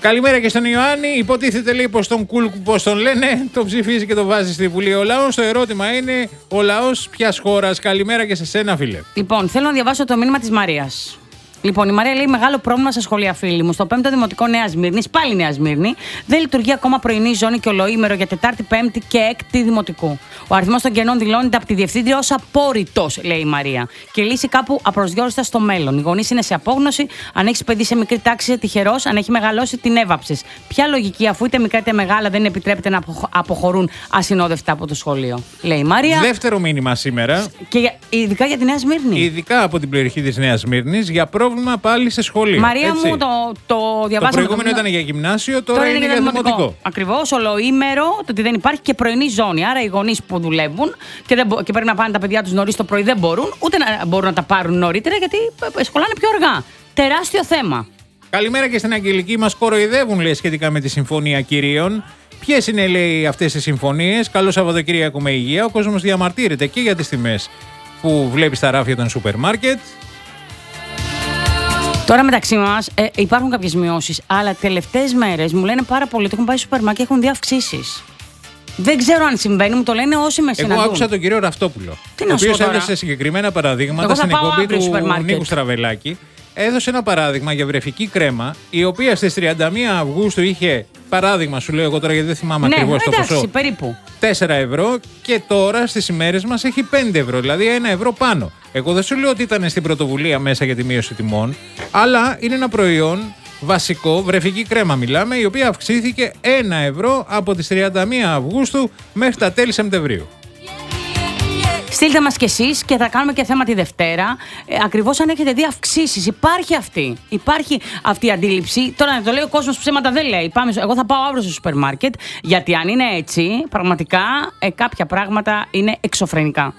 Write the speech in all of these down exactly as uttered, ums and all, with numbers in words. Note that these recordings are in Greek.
Καλημέρα και στον Ιωάννη. Υποτίθεται λέει πως τον κουλ, πως τον λένε, τον ψηφίζει και τον βάζει στη Βουλή ο λαός. Το ερώτημα είναι ο λαός ποιας χώρας. Καλημέρα και σε σένα, φίλε. Λοιπόν, θέλω να διαβάσω το μήνυμα της Μαρίας. Λοιπόν, η Μαρία λέει: μεγάλο πρόβλημα στα σχολεία, φίλοι μου. Στο πέμπτο Δημοτικό Νέα Σμύρνη, πάλι Νέα Σμύρνη, δεν λειτουργεί ακόμα πρωινή ζώνη και ολοήμερο για Τετάρτη, Πέμπτη και Έκτη Δημοτικού. Ο αριθμός των κενών δηλώνεται από τη Διευθύντρια ως απόρριτος, λέει η Μαρία. Και λύση κάπου απροσδιόριστα στο μέλλον. Οι γονείς είναι σε απόγνωση. Αν έχει παιδί σε μικρή τάξη, είσαι τυχερός. Αν έχει μεγαλώσει, την έβαψες. Ποια λογική, αφού είτε μικρά είτε μεγάλα δεν επιτρέπεται να αποχωρούν ασυνόδευτα από το σχολείο, λέει η Μαρία. Δεύτερο μήνυμα σήμερα. Και ειδικά για τη Νέα Σμύρνη. Ειδικά από την περιοχή της Νέας Σμύρνης για πρόβλημα πάλι σε σχολείο. Μαρία έτσι. μου, το, το διαβάσαμε. Το προηγούμενο το... ήταν για γυμνάσιο, τώρα, τώρα είναι, είναι για δημοτικό. δημοτικό. Ακριβώς, ολοήμερο, το ότι δεν υπάρχει και πρωινή ζώνη. Άρα οι γονείς που δουλεύουν και, δεν, και πρέπει να πάνε τα παιδιά τους νωρίς το πρωί δεν μπορούν, ούτε να μπορούν να τα πάρουν νωρίτερα γιατί σχολάνε πιο αργά. Τεράστιο θέμα. Καλημέρα και στην Αγγελική. Μας κοροϊδεύουν, λέει, σχετικά με τη Συμφωνία Κυρίων. Ποιες είναι, λέει, αυτές οι συμφωνίες? Καλό Σαββατοκύριακο με υγεία. Ο κόσμος διαμαρτύρεται και για τις τιμές που βλέπει στα ράφια των σούπερ μάρκετ. Τώρα μεταξύ μας ε, υπάρχουν κάποιες μειώσεις, αλλά τελευταίες μέρες μου λένε πάρα πολύ ότι έχουν πάει στο σούπερ μάρκετ και έχουν δει αυξήσεις. Δεν ξέρω αν συμβαίνει, μου το λένε όσοι με συναντούν. Εγώ άκουσα τον κύριο Ραφτόπουλο, ο οποίος έδωσε συγκεκριμένα παραδείγματα στην εκπομπή του Νίκου Στραβελάκη. Έδωσε ένα παράδειγμα για βρεφική κρέμα, η οποία στις τριάντα μία Αυγούστου είχε, παράδειγμα σου λέω εγώ τώρα γιατί δεν θυμάμαι ναι, ακριβώς το ποσό, περίπου τέσσερα ευρώ και τώρα στις ημέρες μας έχει πέντε ευρώ, δηλαδή ένα ευρώ πάνω. Εγώ δεν σου λέω ότι ήταν στην πρωτοβουλία μέσα για τη μείωση τιμών, αλλά είναι ένα προϊόν βασικό, βρεφική κρέμα μιλάμε, η οποία αυξήθηκε ένα ευρώ από τις τριάντα μία Αυγούστου μέχρι τα τέλη Σεπτεμβρίου. Στείλτε μας κι εσείς και θα κάνουμε και θέμα τη Δευτέρα. Ε, ακριβώς αν έχετε δει αυξήσεις. Υπάρχει αυτή. Υπάρχει αυτή η αντίληψη. Τώρα να το λέει ο κόσμος ψέματα δεν λέει. Πάμε, εγώ θα πάω αύριο στο σούπερ μάρκετ. Γιατί αν είναι έτσι, πραγματικά ε, κάποια πράγματα είναι εξωφρενικά.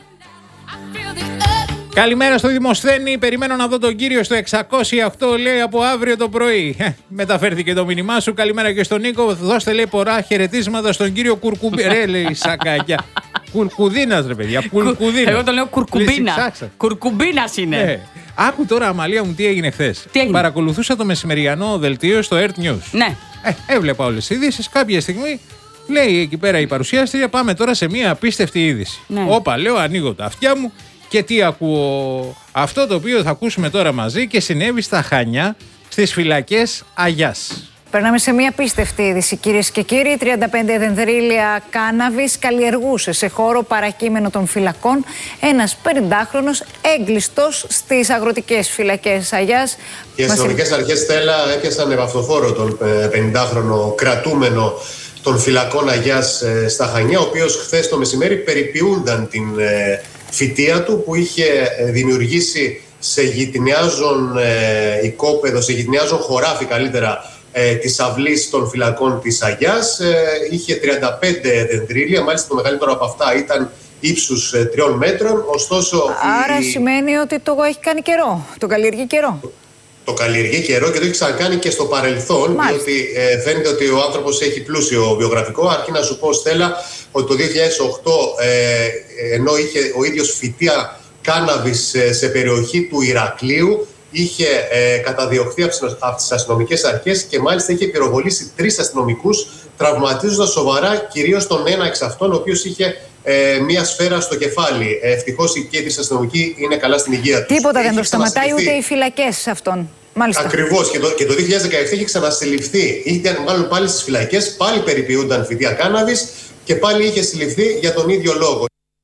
Καλημέρα στο Δημοσθένη. Περιμένω να δω τον κύριο στο εξακόσια οκτώ, λέει, από αύριο το πρωί. Ε, μεταφέρθηκε το μήνυμά σου. Καλημέρα και στον Νίκο. Δώστε, λέει, πολλά χαιρετίσματα στον κύριο Κουρκουμπί. Ρε, λέει, σακάκια. Κουρκουδίνας, ρε παιδιά. Κουρκουδίνα. Εγώ το λέω κουρκουμπίνα. Κουρκουμπίνας είναι. Ναι. Άκου τώρα, Αμαλία μου, τι έγινε χθες. Παρακολουθούσα το μεσημεριανό δελτίο στο Earth News. Ναι. Ε, έβλεπα όλες τις ειδήσεις. Κάποια στιγμή λέει εκεί πέρα η παρουσιάστρια: πάμε τώρα σε μια απίστευτη είδηση. Ναι. Όπα, λέω, ανοίγω τα αυτιά μου. Και τι ακούω? Αυτό το οποίο θα ακούσουμε τώρα μαζί και συνέβη στα Χανιά, στις φυλακές Αγιάς. Περνάμε σε μια πίστευτη είδηση, κυρίες και κύριοι. τριάντα πέντε δενδρίλια κάναβης καλλιεργούσε σε χώρο παρακείμενο των φυλακών ένας πενηντάχρονος έγκλειστος στις αγροτικές φυλακές Αγιάς. Οι αστυνομικές αρχές, Στέλλα, έπιασαν ευαυτοφόρο τον πενηντάχρονο κρατούμενο των φυλακών Αγιάς στα Χανιά, ο οποίος χθες το μεσημέρι περιποιούνταν την φυτεία του που είχε δημιουργήσει σε γειτονιάζον ε, οικόπεδο, σε γειτονιάζον χωράφι καλύτερα ε, της αυλής των φυλακών της Αγιάς. Ε, είχε τριάντα πέντε δεντρίλια, μάλιστα το μεγαλύτερο από αυτά ήταν ύψους ε, τριών μέτρων. Ωστόσο, άρα η... σημαίνει ότι το έχει κάνει καιρό, το καλλιεργεί καιρό. Το καλλιεργεί καιρό και το έχει ξανακάνει και στο παρελθόν, μάλιστα. Διότι ε, φαίνεται ότι ο άνθρωπος έχει πλούσιο βιογραφικό. Αρκεί να σου πω, Στέλλα, ότι το δύο χιλιάδες οκτώ, ε, ενώ είχε ο ίδιος φυτεία κάναβης ε, σε περιοχή του Ηρακλείου, είχε ε, καταδιωχθεί από τις αστυνομικές αρχές και μάλιστα είχε πυροβολήσει τρεις αστυνομικούς, τραυματίζοντας σοβαρά κυρίως τον ένα εξ αυτών, ο οποίος είχε ε, μία σφαίρα στο κεφάλι. Ε, ευτυχώς και οι τρεις αστυνομικοί είναι καλά στην υγεία τους. Τίποτα δεν το σταματάει ούτε οι φυλακές αυτών. Μάλιστα. Ακριβώς. Και το, και το δύο χιλιάδες δεκαεπτά είχε ξανασυλληφθεί. Ήταν μάλλον πάλι στις φυλακές, πάλι περιποιούνταν φυτεία κάναβης και πάλι είχε συλληφθεί για τον ίδιο λόγο.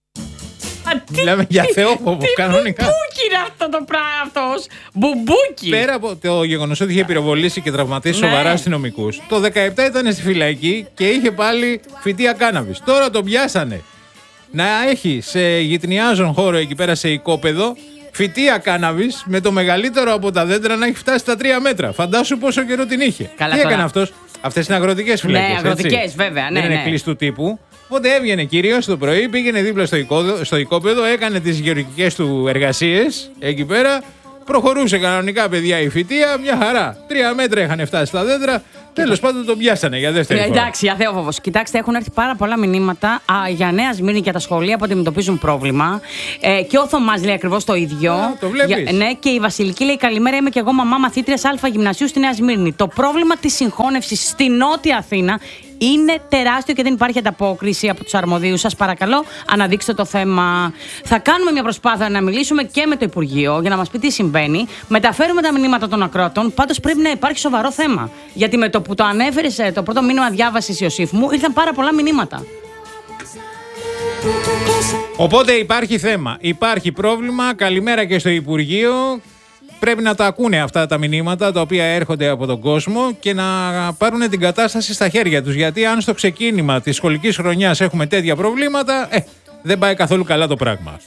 Μιλάμε για θεόφοβο κανονικά. Μπουμπούκι είναι αυτό το πράγμα αυτός. Μπουμπούκι. Πέρα από το γεγονός ότι είχε πυροβολήσει και τραυματίσει ναι. σοβαρά αστυνομικούς, το δεκαεπτά ήταν στη φυλακή και είχε πάλι φυτεία κάναβης. Τώρα τον πιάσανε να έχει σε γειτονιάζον χώρο εκεί πέρα σε οικόπεδο φυτεία κάναβης με το μεγαλύτερο από τα δέντρα να έχει φτάσει στα τρία μέτρα. Φαντάσου πόσο καιρό την είχε. Καλά, τι τώρα. έκανε αυτός? Αυτές είναι αγροτικές φυλακές. Ναι, αγροτικές, βέβαια. Ναι, δεν είναι ναι. κλειστού τύπου. Οπότε έβγαινε κυρίως το πρωί, πήγαινε δίπλα στο, οικόδο, στο οικόπεδο, έκανε τις γεωργικές του εργασίες εκεί πέρα. Προχωρούσε κανονικά, παιδιά, η φοιτεία, μια χαρά. Τρία μέτρα είχαν φτάσει στα δέντρα. Τέλος πάντων τον πιάσανε για δεύτερη φορά. Εντάξει, αθέοφοβος. Κοιτάξτε, έχουν έρθει πάρα πολλά μηνύματα α, για Νέα Σμύρνη για τα σχολεία που αντιμετωπίζουν πρόβλημα. Ε, και ο Θωμάς λέει ακριβώς το ίδιο. Α, το βλέπεις. Για, ναι, και η Βασιλική λέει: καλημέρα, είμαι και εγώ μαμά μαθήτριας Α γυμνασίου στη Νέα Σμύρνη. Το πρόβλημα της συγχώνευσης στη Νότια Αθήνα είναι τεράστιο και δεν υπάρχει ανταπόκριση από τους αρμοδίους. Σας παρακαλώ, αναδείξτε το θέμα. Θα κάνουμε μια προσπάθεια να μιλήσουμε και με το Υπουργείο για να μας πει τι συμβαίνει. Μεταφέρουμε τα μηνύματα των ακροατών. Πάντως πρέπει να υπάρχει σοβαρό θέμα. Γιατί με το που το ανέφερες, το πρώτο μήνυμα διάβασης, Ιωσήφ μου, ήρθαν πάρα πολλά μηνύματα. Οπότε υπάρχει θέμα, υπάρχει πρόβλημα. Καλημέρα και στο Υπουργείο. Πρέπει να τα ακούνε αυτά τα μηνύματα τα οποία έρχονται από τον κόσμο και να πάρουν την κατάσταση στα χέρια τους. Γιατί αν στο ξεκίνημα της σχολικής χρονιάς έχουμε τέτοια προβλήματα, ε, δεν πάει καθόλου καλά το πράγμα.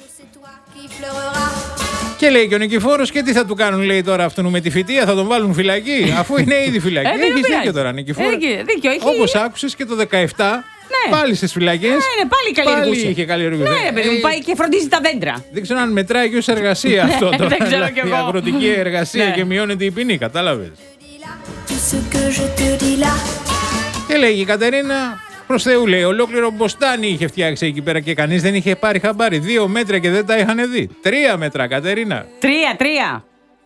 Και λέει και ο Νικηφόρος, και τι θα του κάνουν, λέει τώρα αυτόν με τη φοιτεία, θα τον βάλουν φυλακή, αφού είναι ήδη φυλακή. Ε, Έχεις δίκιο τώρα, Νικηφόρο. Όπως άκουσες και το δεκαεπτά. Ναι. Πάλι στις φυλακές. Ναι, ναι, πάλι καλλιεργούσε. Πάλι είχε καλλιεργούσε. Ναι, παιδί μου, πάει και φροντίζει τα δέντρα. Δεν ξέρω αν μετράει και ως εργασία αυτό το. Δεν ξέρω κι εγώ. Η αγροτική εργασία Ναι. και μειώνεται η ποινή, κατάλαβες. Και λέει η Κατερίνα, προς Θεού, λέει, ολόκληρο μποστάνι είχε φτιάξει εκεί πέρα και κανείς δεν είχε πάρει χαμπάρι. Δύο μέτρα και δεν τα είχαν δει. Τρία μέτρα, Κατερίνα. Τρία, τρία.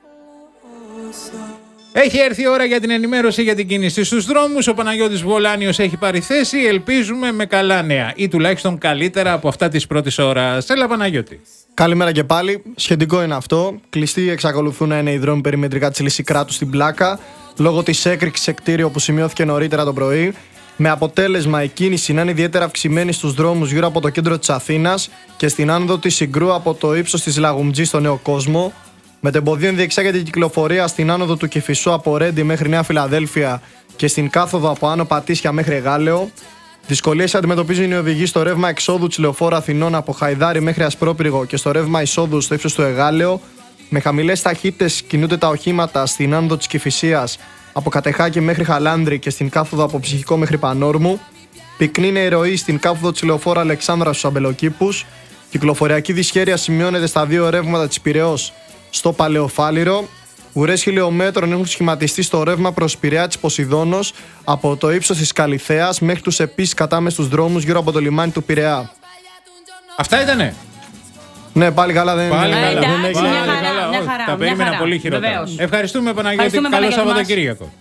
Έχει έρθει η ώρα για την ενημέρωση για την κίνηση στους δρόμους. Ο Παναγιώτης Βολάνιος έχει πάρει θέση. Ελπίζουμε με καλά νέα ή τουλάχιστον καλύτερα από αυτά της πρώτης ώρας. Έλα, Παναγιώτη. Καλημέρα και πάλι. Σχετικό είναι αυτό. Κλειστοί εξακολουθούν να είναι οι δρόμοι περιμετρικά της Λυσικράτου στην Πλάκα λόγω της έκρηξης σε κτίριο που σημειώθηκε νωρίτερα το πρωί. Με αποτέλεσμα η κίνηση να είναι ιδιαίτερα αυξημένη στους δρόμους γύρω από το κέντρο της Αθήνας και στην άνοδο της Συγκρού από το ύψος της Λαγουμτζή στο Νέο Κόσμο. Μετεμποδίων διεξάγεται η κυκλοφορία στην άνοδο του Κηφισού από Ρέντι μέχρι Νέα Φιλαδέλφια και στην κάθοδο από Άνω Πατήσια μέχρι Εγάλεο. Δυσκολίες αντιμετωπίζουν οι οδηγοί στο ρεύμα εξόδου της Λεωφόρου Αθηνών από Χαϊδάρι μέχρι Ασπρόπυργο και στο ρεύμα εισόδου στο ύψος του Εγάλεο. Με χαμηλές ταχύτητες κινούνται τα οχήματα στην άνοδο της Κηφισίας από Κατεχάκη μέχρι Χαλάνδρη και στην κάθοδο από Ψυχικό μέχρι Πανόρμου. Πυκνή είναι η ροή στην κάθοδο της Λεωφόρου Αλεξάνδρα στους Αμπελοκήπους. Κυκλοφοριακή δυσχέρεια σημειώνεται στα δύο ρεύματα της Πειραιώς στο Παλαιοφάλιρο. Ουρές χιλιόμετρων έχουν σχηματιστεί στο ρεύμα προς Πειραιά της Ποσειδώνος από το ύψος της Καλιθέας μέχρι τους επίσης κατάμεστους δρόμους γύρω από το λιμάνι του Πειραιά. Αυτά ήτανε. Ναι, πάλι καλά δεν Πάλι είναι. καλά. εντάξει, Πάλι μια χαρά, καλά. μια Όχι, χαρά, τα μια περίμενα χαρά. πολύ χειρότερα. Βεβαίως. Ευχαριστούμε, Παναγιώτη. Ευχαριστούμε, Καλό Παναγιώτη μας. Σαββατοκύριακο.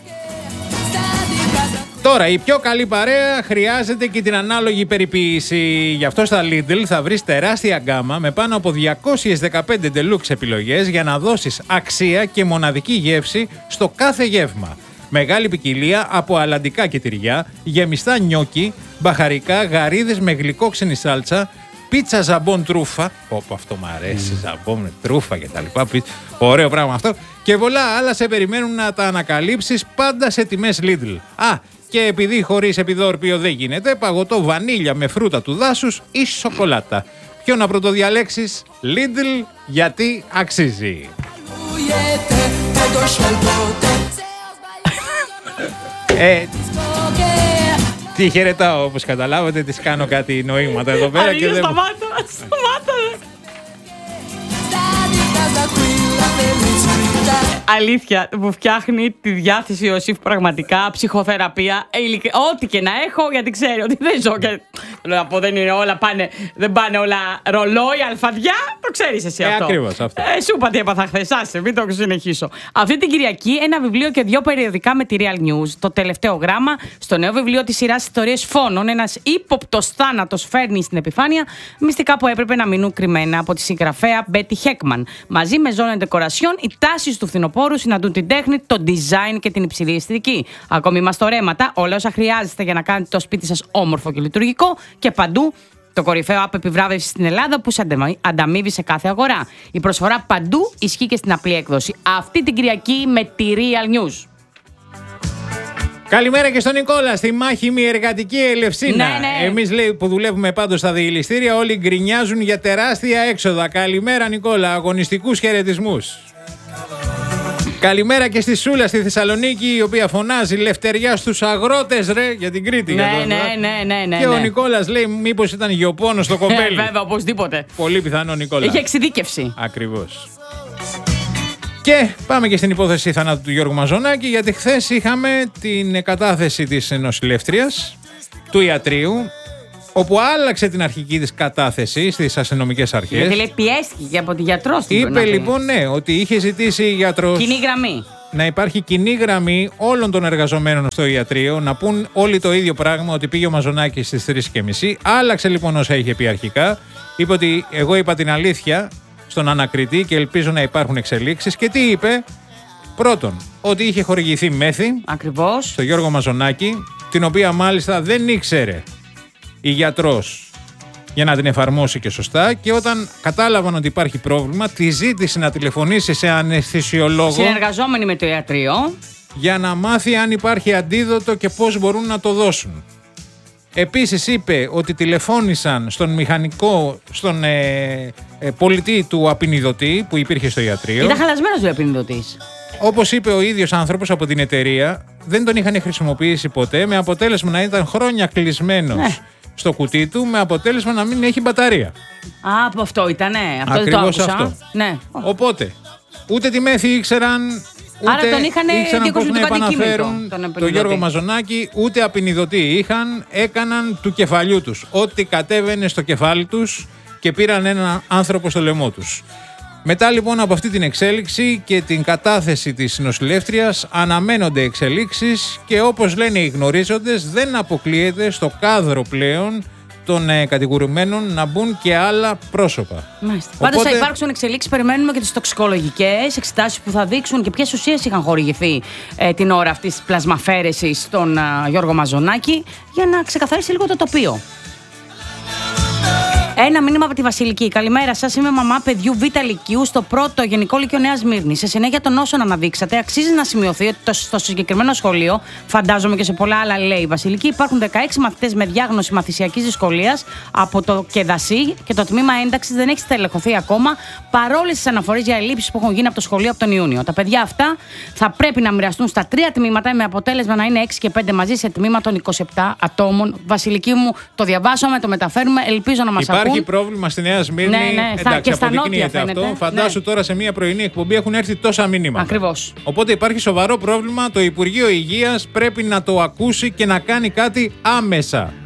Τώρα, η πιο καλή παρέα χρειάζεται και την ανάλογη περιποίηση. Γι' αυτό στα Lidl θα βρεις τεράστια γκάμα με πάνω από διακόσιες δεκαπέντε deluxe επιλογές για να δώσεις αξία και μοναδική γεύση στο κάθε γεύμα. Μεγάλη ποικιλία από αλαντικά και τυριά, γεμιστά νιόκι, μπαχαρικά, γαρίδες με γλυκόξενη σάλτσα, πίτσα ζαμπόν τρούφα. Όπου αυτό μου αρέσει, mm. ζαμπόν με τρούφα και τα λοιπά. Ωραίο πράγμα αυτό. Και πολλά άλλα σε περιμένουν να τα ανακαλύψεις πάντα σε τιμές Lidl. Α, και επειδή χωρίς επιδόρπιο δεν γίνεται, παγωτό βανίλια με φρούτα του δάσους ή σοκολάτα. Ποιο να πρωτοδιαλέξεις? Lidl, γιατί αξίζει. ε, τι χαιρετάω, όπως καταλάβατε, τις κάνω κάτι νοήματα εδώ πέρα. Αλήθεια, και δεν... σταμάτα, σταμάτα. Αλήθεια, μου φτιάχνει τη διάθεση ο Ιωσήφ πραγματικά, ψυχοθεραπεία, ειλικ... ό,τι και να έχω, γιατί ξέρει ότι δεν ζω και... Λέω να πω, δεν είναι όλα, πάνε, δεν πάνε όλα ρολόι, αλφαδιά, το ξέρεις εσύ ε, αυτό. Ακριβώς αυτό. Ε, σου είπα τι έπαθα χθες, άσε, μην το συνεχίσω. Αυτή την Κυριακή ένα βιβλίο και δύο περιοδικά με τη Real News. Το τελευταίο γράμμα, στο νέο βιβλίο της σειράς Ιστορίες Φόνων, ένας ύποπτος θάνατος φέρνει στην επιφάνεια μυστικά που έπρεπε να μείνουν κρυμμένα από τη συγγραφέα Μπέτι Χέκμαν. Μαζί με ζώνε ντεκορασιόν, οι τάσεις του φθινοπόρου συναντούν την τέχνη, το design και την υψηλή αισθητική. Ακόμη μαστορέματα, όλα όσα χρειάζεστε για να κάνετε το σπίτι σας όμορφο και λειτουργικό και παντού. Το κορυφαίο app επιβράβευση στην Ελλάδα που σε ανταμείβει σε κάθε αγορά. Η προσφορά παντού ισχύει και στην απλή έκδοση. Αυτή την Κυριακή με τη Real News. Καλημέρα και στον Νικόλα, στη μάχημη εργατική Ελευσίνα. Ναι, ναι. Εμείς, λέει, που δουλεύουμε πάντως στα διελιστήρια, όλοι γκρινιάζουν για τεράστια έξοδα. Καλημέρα, Νικόλα, αγωνιστικούς χαιρετισμούς. Καλημέρα και στη Σούλα στη Θεσσαλονίκη, η οποία φωνάζει λευτεριά στους αγρότες, ρε, για την Κρήτη. Ναι, για τον, ναι, ναι, ναι, ναι. Και ο ναι. Νικόλας λέει, μήπως ήταν γεωπόνο στο κομπέλι. Ε, βέβαια, οπωσδήποτε. Πολύ πιθανό, Νικόλα. Είχε εξειδίκευση. Ακριβώς. Και πάμε και στην υπόθεση θανάτου του Γιώργου Μαζονάκη, γιατί χθες είχαμε την κατάθεση της νοσηλεύτριας του ιατρείου, όπου άλλαξε την αρχική της κατάθεση στις αστυνομικές αρχές. Γιατί λέει πιέστηκε από τη γιατρό στην Είπε λοιπόν ναι, ότι είχε ζητήσει η γιατρός κοινή γραμμή. να υπάρχει κοινή γραμμή όλων των εργαζομένων στο ιατρείο, να πούν όλοι το ίδιο πράγμα, ότι πήγε ο Μαζονάκης στις τρεις και μισή. Άλλαξε λοιπόν όσα είχε πει αρχικά. Είπε ότι εγώ είπα την αλήθεια στον ανακριτή και ελπίζω να υπάρχουν εξελίξεις. Και τι είπε? Πρώτον, ότι είχε χορηγηθεί μέθη. Ακριβώς. Στο Γιώργο Μαζονάκη, την οποία μάλιστα δεν ήξερε η γιατρός για να την εφαρμόσει και σωστά, και όταν κατάλαβαν ότι υπάρχει πρόβλημα, τη ζήτησε να τηλεφωνήσει σε αναισθησιολόγο, συνεργαζόμενοι με το ιατρείο, για να μάθει αν υπάρχει αντίδοτο και πώς μπορούν να το δώσουν. Επίσης είπε ότι τηλεφώνησαν στον μηχανικό, στον ε, ε, πολιτή του απεινιδωτή που υπήρχε στο ιατρείο. ήταν χαλασμένος ο απεινιδωτής. Όπως είπε ο ίδιος άνθρωπος από την εταιρεία, δεν τον είχαν χρησιμοποιήσει ποτέ, με αποτέλεσμα να ήταν χρόνια κλεισμένος Ναι. στο κουτί του, με αποτέλεσμα να μην έχει μπαταρία. Α, από αυτό ήτανε. Αυτό Ακριβώς δεν το άκουσα. αυτό. Ναι. Οπότε, ούτε τη μέθη ήξεραν, ούτε Άρα τον είχαν ήξεραν πώς να διακοσμητικό επαναφέρουν αντικείμενο, τον τον απεινιδωτή. Γιώργο Μαζονάκη, ούτε απεινιδωτή είχαν, έκαναν του κεφαλιού τους. Ό,τι κατέβαινε στο κεφάλι τους και πήραν έναν άνθρωπο στο λαιμό τους. Μετά λοιπόν από αυτή την εξέλιξη και την κατάθεση της νοσηλεύτριας αναμένονται εξελίξεις και όπως λένε οι γνωρίζοντες, δεν αποκλείεται στο κάδρο πλέον των ε, κατηγορουμένων να μπουν και άλλα πρόσωπα. Μάλιστα. Οπότε- Πάντως θα υπάρξουν εξελίξεις. Περιμένουμε και τις τοξικολογικές εξετάσεις που θα δείξουν και ποιες ουσίες είχαν χορηγηθεί ε, την ώρα αυτής της πλασμαφέρεσης στον α, Γιώργο Μαζονάκη, για να ξεκαθαρίσει λίγο το τοπίο. Ένα μήνυμα από τη Βασιλική. Καλημέρα σας. Είμαι μαμά παιδιού Β' Λυκείου στο πρώτο Γενικό Λύκειο Νέας Σμύρνης. Σε συνέχεια των όσων αναδείξατε, αξίζει να σημειωθεί ότι το, στο συγκεκριμένο σχολείο, φαντάζομαι και σε πολλά άλλα, λέει η Βασιλική, υπάρχουν δεκαέξι μαθητές με διάγνωση μαθησιακής δυσκολίας από το ΚΕΔΑΣΥ και το τμήμα ένταξης δεν έχει στελεχωθεί ακόμα, παρόλες τις αναφορές για ελλείψεις που έχουν γίνει από το σχολείο από τον Ιούνιο. Τα παιδιά αυτά θα πρέπει να μοιραστούν στα τρία τμήματα, με αποτέλεσμα να είναι έξι και πέντε μαζί σε τμήμα των είκοσι επτά ατόμων. Βασιλική μου, το διαβάσαμε, το μεταφέρουμε. Ελπίζω να μας ακούν. Υπάρχει πρόβλημα στη Νέα Σμύρνη. Ναι, ναι, στα- Εντάξει, και στα νότια αποδεικνύεται φαίνεται. αυτό. Φαντάσου Ναι. τώρα σε μια πρωινή εκπομπή έχουν έρθει τόσα μηνύματα. Ακριβώς. Οπότε υπάρχει σοβαρό πρόβλημα. Το Υπουργείο Υγείας πρέπει να το ακούσει και να κάνει κάτι άμεσα.